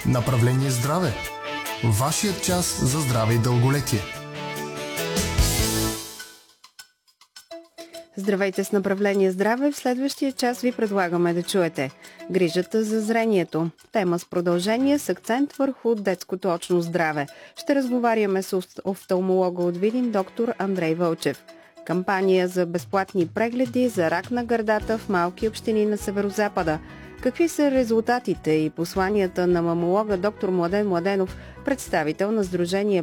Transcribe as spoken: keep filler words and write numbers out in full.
Направление здраве. Вашият час за здраве и дълголетие. Здравейте с направление здраве. В следващия час ви предлагаме да чуете грижата за зрението. Тема с продължение с акцент върху детското очно здраве. Ще разговаряме с офталмолога от Видин, доктор Андрей Вълчев. Кампания за безплатни прегледи за рак на гърдата в малки общини на Северозапада. Какви са резултатите и посланията на мамолога доктор Младен Младенов, представител на Сдружение